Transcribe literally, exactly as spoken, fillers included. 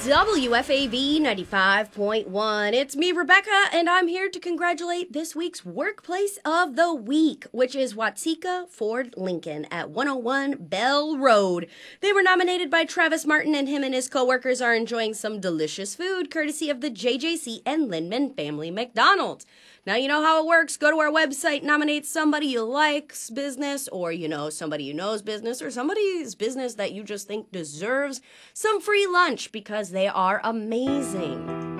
W F A V ninety-five point one. It's me, Rebecca, and I'm here to congratulate this week's Workplace of the Week, which is Watseka Ford Lincoln at one oh one Bell Road. They were nominated by Travis Martin, and him and his co-workers are enjoying some delicious food courtesy of the J J C and Lindman Family McDonald's. Now, you know how it works. Go to our website, nominate somebody you like's business, or, you know, somebody you know's business, or somebody's business that you just think deserves some free lunch because they are amazing.